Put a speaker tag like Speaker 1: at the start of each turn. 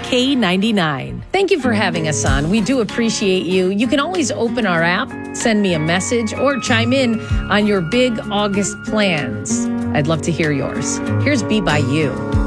Speaker 1: K99. Thank you for having us on. We do appreciate you. You can always open our app, send me a message, or chime in on your big August plans. I'd love to hear yours. Here's Be By You.